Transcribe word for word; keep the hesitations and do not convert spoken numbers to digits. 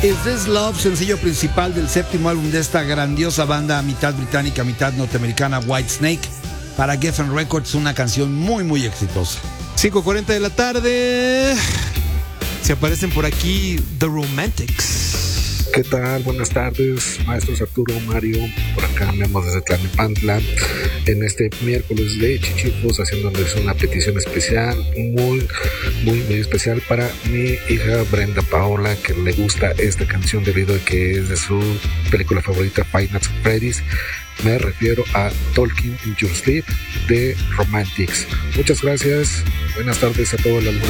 Is This Love, sencillo principal del séptimo álbum de esta grandiosa banda, mitad británica, mitad norteamericana, Whitesnake, para Geffen Records, una canción muy, muy exitosa. cinco cuarenta de la tarde. Se aparecen por aquí The Romantics. ¿Qué tal? Buenas tardes, maestros Arturo, Mario. Por acá andamos desde Tlalnepantla en este miércoles de Chichifos, haciéndoles una petición especial, muy, muy, muy especial para mi hija Brenda Paola, que le gusta esta canción debido a que es de su película favorita, Five Nights at Freddy's. Me refiero a Talking in Your Sleep de Romantics. Muchas gracias. Buenas tardes a todos.